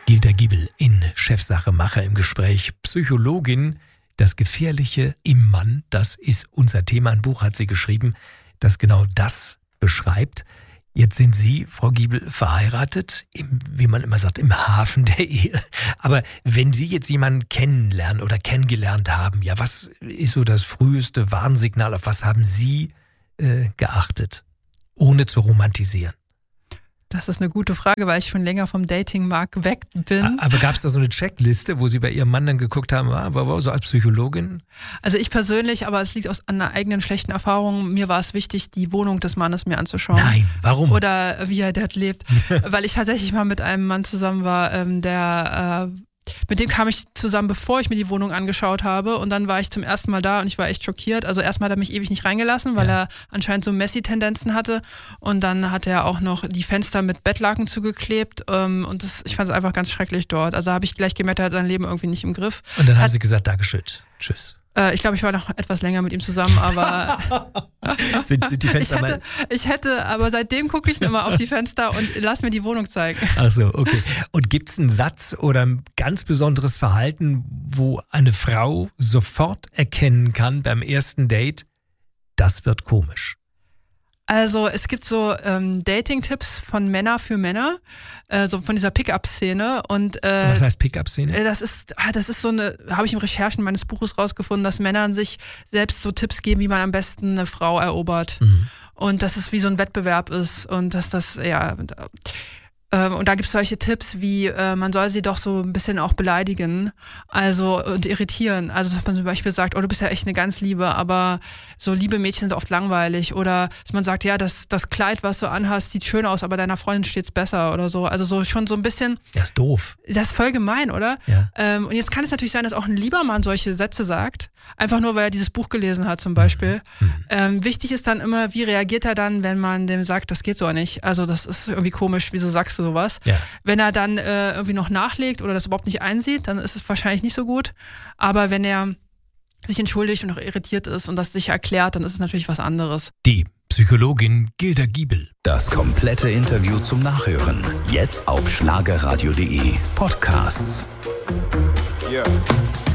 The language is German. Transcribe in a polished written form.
Gilda Giebel in Chefsache Macher im Gespräch. Psychologin, das Gefährliche im Mann, das ist unser Thema. Ein Buch hat sie geschrieben, das genau das beschreibt. Jetzt sind Sie, Frau Giebel, verheiratet, wie man immer sagt, im Hafen der Ehe. Aber wenn Sie jetzt jemanden kennenlernen oder kennengelernt haben, ja, was ist so das früheste Warnsignal, auf was haben Sie geachtet, ohne zu romantisieren? Das ist eine gute Frage, weil ich schon länger vom Datingmarkt weg bin. Aber gab es da so eine Checkliste, wo Sie bei Ihrem Mann dann geguckt haben, war so als Psychologin? Also ich persönlich, aber es liegt an einer eigenen schlechten Erfahrung, mir war es wichtig, die Wohnung des Mannes mir anzuschauen. Nein, warum? Oder wie er dort lebt. Weil ich tatsächlich mal mit einem Mann zusammen war, mit dem kam ich zusammen, bevor ich mir die Wohnung angeschaut habe, und dann war ich zum ersten Mal da und ich war echt schockiert. Also erstmal hat er mich ewig nicht reingelassen, weil er anscheinend so Messi-Tendenzen hatte, und dann hat er auch noch die Fenster mit Bettlaken zugeklebt, und ich fand es einfach ganz schrecklich dort. Also habe ich gleich gemerkt, er hat sein Leben irgendwie nicht im Griff. Und dann haben Sie gesagt, Dankeschön, tschüss. Ich glaube, ich war noch etwas länger mit ihm zusammen, aber sind die Fenster ich hätte, aber seitdem gucke ich immer auf die Fenster und lass mir die Wohnung zeigen. Ach so, okay. Und gibt es einen Satz oder ein ganz besonderes Verhalten, wo eine Frau sofort erkennen kann beim ersten Date, das wird komisch? Also es gibt so Dating-Tipps von Männer für Männer, so von dieser Pickup-Szene. Und was heißt Pickup-Szene? Das ist so eine, habe ich in Recherchen meines Buches rausgefunden, dass Männer sich selbst so Tipps geben, wie man am besten eine Frau erobert. Mhm. Und dass es wie so ein Wettbewerb ist und dass das, und da gibt es solche Tipps wie, man soll sie doch so ein bisschen auch beleidigen, also und irritieren. Also dass man zum Beispiel sagt, oh, du bist ja echt eine ganz Liebe, aber so liebe Mädchen sind oft langweilig. Oder dass man sagt, ja, das Kleid, was du anhast, sieht schön aus, aber deiner Freundin steht's besser oder so. Also so schon so ein bisschen. Das ist doof. Das ist voll gemein, oder? Ja. Und jetzt kann es natürlich sein, dass auch ein lieber Mann solche Sätze sagt, einfach nur, weil er dieses Buch gelesen hat zum Beispiel. Mhm. Wichtig ist dann immer, wie reagiert er dann, wenn man dem sagt, das geht so nicht. Also das ist irgendwie komisch, wieso sagst du sowas? Ja. Wenn er dann irgendwie noch nachlegt oder das überhaupt nicht einsieht, dann ist es wahrscheinlich nicht so gut. Aber wenn er sich entschuldigt und auch irritiert ist und das sich erklärt, dann ist es natürlich was anderes. Die Psychologin Gilda Giebel. Das komplette Interview zum Nachhören. Jetzt auf schlagerradio.de Podcasts. Yeah.